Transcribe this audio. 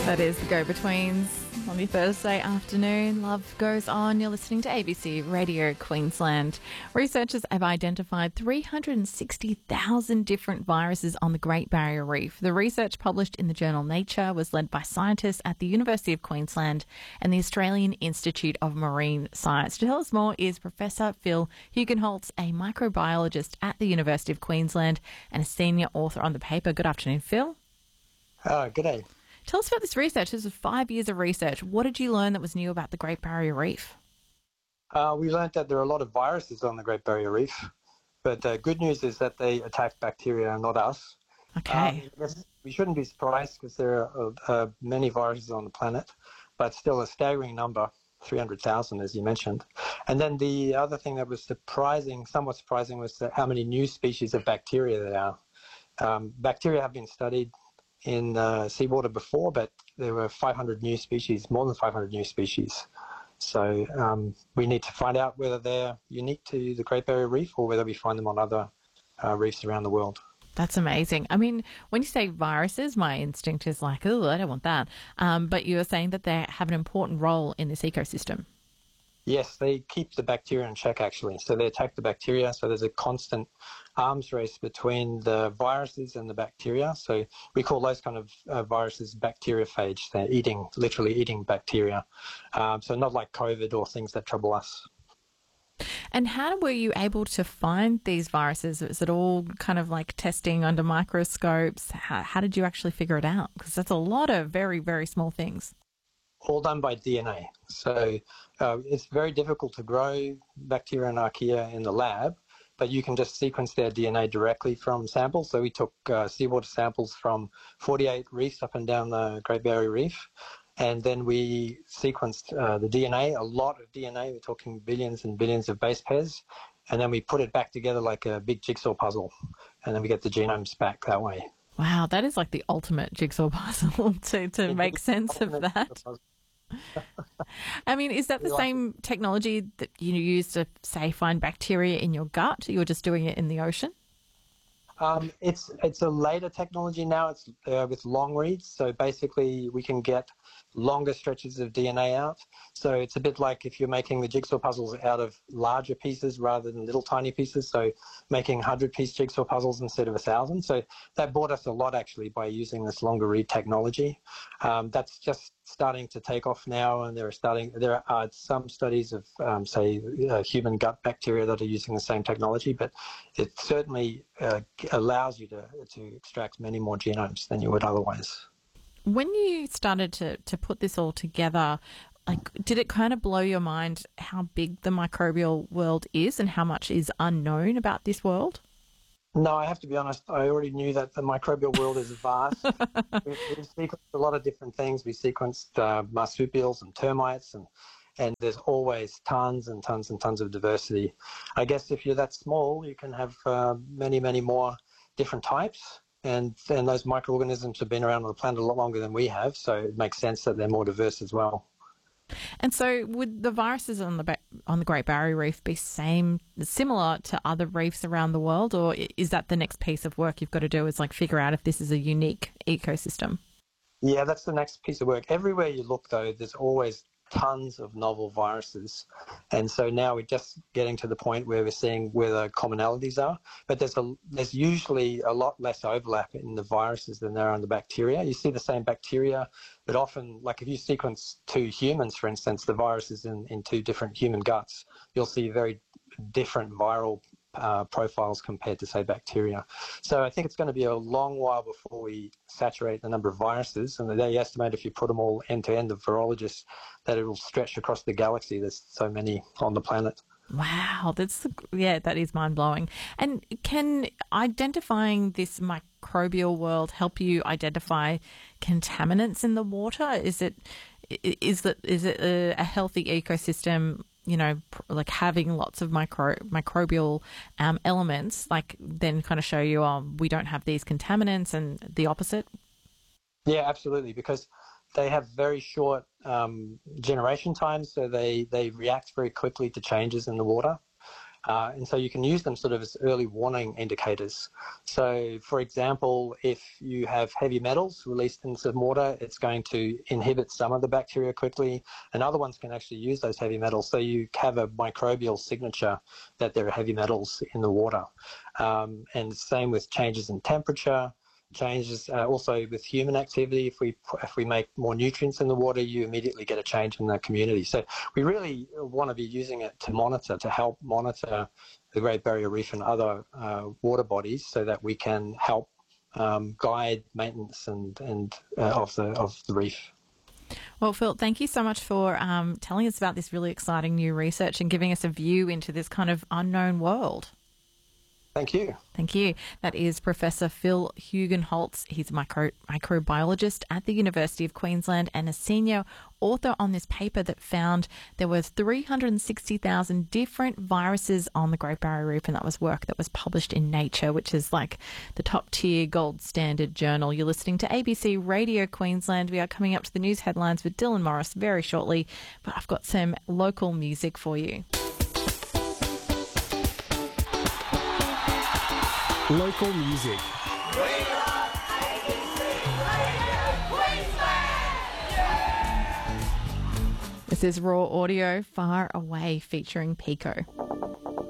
That is the Go-Betweens on your Thursday afternoon. Love goes on. You're listening to ABC Radio Queensland. Researchers have identified 360,000 different viruses on the Great Barrier Reef. The research published in the journal Nature was led by scientists at the University of Queensland and the Australian Institute of Marine Science. To tell us more is Professor Phil Hugenholtz, a microbiologist at the University of Queensland and a senior author on the paper. Good afternoon, Phil. Good day. Tell us about this research. This was 5 years of research. What did you learn that was new about the Great Barrier Reef? We learned that there are a lot of viruses on the Great Barrier Reef, but the good news is that they attack bacteria and not us. Okay. We shouldn't be surprised because there are many viruses on the planet, but still a staggering number, 300,000 as you mentioned. And then the other thing that was somewhat surprising, was how many new species of bacteria there are. Bacteria have been studied in seawater before, but there were 500 new species, more than 500 new species. So we need to find out whether they're unique to the Great Barrier Reef or whether we find them on other reefs around the world. That's amazing. I mean, when you say viruses, my instinct is like, oh, I don't want that. But you were saying that they have an important role in this ecosystem. Yes, they keep the bacteria in check, actually. So they attack the bacteria. So there's a constant arms race between the viruses and the bacteria. So we call those kind of viruses bacteriophage. They're literally eating bacteria. So not like COVID or things that trouble us. And how were you able to find these viruses? Is it all kind of like testing under microscopes? How did you actually figure it out? Because that's a lot of very, very small things. All done by DNA. So it's very difficult to grow bacteria and archaea in the lab, but you can just sequence their DNA directly from samples. So we took seawater samples from 48 reefs up and down the Great Barrier Reef, and then we sequenced the DNA, a lot of DNA. We're talking billions and billions of base pairs, and then we put it back together like a big jigsaw puzzle, and then we get the genomes back that way. Wow, that is like the ultimate jigsaw puzzle to make sense of that. I mean, is that the same technology that you use to, say, find bacteria in your gut? You're just doing it in the ocean? It's a later technology now. It's with long reads. So basically we can get longer stretches of DNA out. So it's a bit like if you're making the jigsaw puzzles out of larger pieces rather than little tiny pieces. So making 100-piece jigsaw puzzles instead of 1,000. So that brought us a lot, actually, by using this longer read technology. That's just starting to take off now, and there are some studies of, human gut bacteria that are using the same technology, but it certainly allows you to extract many more genomes than you would otherwise. When you started to put this all together, did it kind of blow your mind how big the microbial world is and how much is unknown about this world? No, I have to be honest, I already knew that the microbial world is vast. we sequenced a lot of different things. We sequenced marsupials and termites, and there's always tons and tons and tons of diversity. I guess if you're that small, you can have many, many more different types. And those microorganisms have been around on the planet a lot longer than we have, so it makes sense that they're more diverse as well. And so would the viruses on the Great Barrier Reef be similar to other reefs around the world, or is that the next piece of work you've got to do, is like figure out if this is a unique ecosystem? Yeah, that's the next piece of work. Everywhere you look, though, there's always tons of novel viruses. And so now we're just getting to the point where we're seeing where the commonalities are. But there's usually a lot less overlap in the viruses than there are in the bacteria. You see the same bacteria, but often, like if you sequence 2 humans, for instance, the viruses in 2 different human guts, you'll see very different viral profiles compared to, say, bacteria. So I think it's going to be a long while before we saturate the number of viruses, and they estimate if you put them all end to end, the virologists, that it will stretch across the galaxy. There's so many on the planet. Wow, that is mind-blowing. And can identifying this microbial world help you identify contaminants in the water? Is it a healthy ecosystem, like having lots of microbial elements, like then kind of show you, we don't have these contaminants, and the opposite? Yeah, absolutely, because they have very short generation times, so they react very quickly to changes in the water. And so you can use them sort of as early warning indicators. So, for example, if you have heavy metals released into some water, it's going to inhibit some of the bacteria quickly, and other ones can actually use those heavy metals. So you have a microbial signature that there are heavy metals in the water. And same with changes in temperature. Changes also with human activity. If we make more nutrients in the water, you immediately get a change in the community. So we really want to be using it to help monitor the Great Barrier Reef and other water bodies, so that we can help guide maintenance of the reef. Well, Phil, thank you so much for telling us about this really exciting new research and giving us a view into this kind of unknown world. Thank you. Thank you. That is Professor Phil Hugenholtz. He's a microbiologist at the University of Queensland and a senior author on this paper that found there was 360,000 different viruses on the Great Barrier Reef, and that was work that was published in Nature, which is like the top tier gold standard journal. You're listening to ABC Radio Queensland. We are coming up to the news headlines with Dylan Morris very shortly, but I've got some local music for you. Local music. This is Raw Audio, Far Away, featuring Pico.